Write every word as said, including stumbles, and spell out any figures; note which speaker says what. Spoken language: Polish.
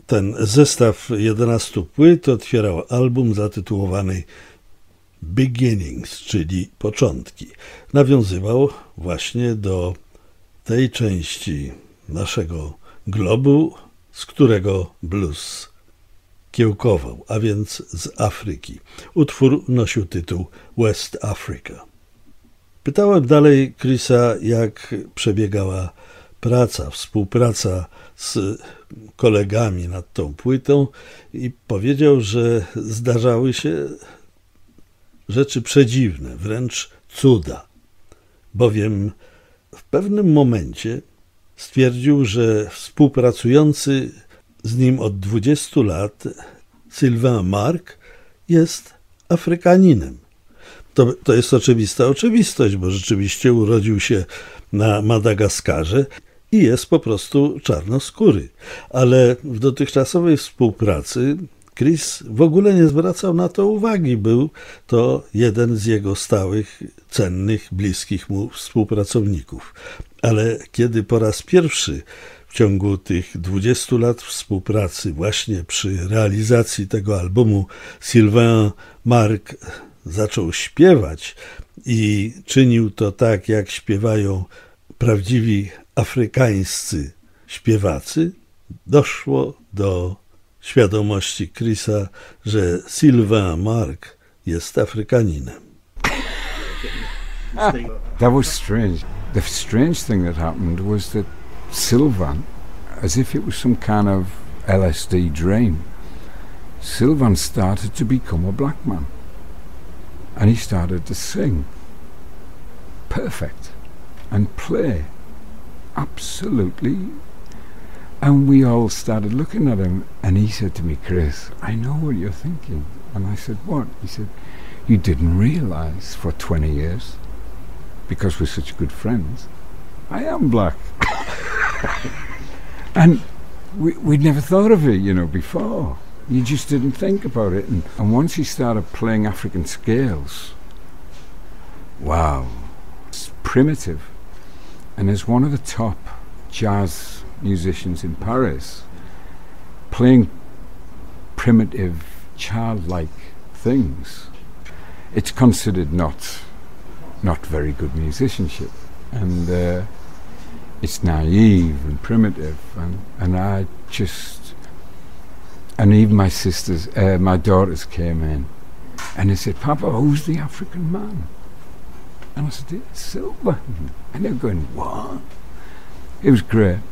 Speaker 1: Ten zestaw jedenastu płyt otwierał album zatytułowany Beginnings, czyli początki. Nawiązywał właśnie do tej części naszego globu, z którego blues kiełkował, a więc z Afryki. Utwór nosił tytuł West Africa. Pytałem dalej Chrisa, jak przebiegała praca, współpraca z kolegami nad tą płytą i powiedział, że zdarzały się rzeczy przedziwne, wręcz cuda, bowiem w pewnym momencie stwierdził, że współpracujący z nim od dwudziestu lat Sylvain Marc jest Afrykaninem. To, to jest oczywista oczywistość, bo rzeczywiście urodził się na Madagaskarze i jest po prostu czarnoskóry. Ale w dotychczasowej współpracy Chris w ogóle nie zwracał na to uwagi. Był to jeden z jego stałych, cennych, bliskich mu współpracowników. Ale kiedy po raz pierwszy w ciągu tych dwudziestu lat współpracy właśnie przy realizacji tego albumu Sylvain Marc zaczął śpiewać i czynił to tak, jak śpiewają prawdziwi afrykańscy śpiewacy, doszło do świadomości Chrisa, że Sylvain Marc jest Afrykaninem.
Speaker 2: That was strange. The strange thing that happened was that Sylvain, as if it was some kind of L S D dream, Sylvain started to become a black man. And he started to sing perfect and play absolutely. And we all started looking at him, and he said to me, Chris, I know what you're thinking. And I said, what? He said, you didn't realize for twenty years, because we're such good friends, I am black. And we, we'd never thought of it, you know, before. You just didn't think about it. And, and once he started playing African scales, wow, it's primitive. And as one of the top jazz musicians in Paris, playing primitive, childlike things, it's considered not not very good musicianship. And uh, it's naive and primitive. And, and I just... And even my sisters, uh, my daughters came in and they said, Papa, who's the African man? And I said, it's Sylvain. And they're going, what? It was great.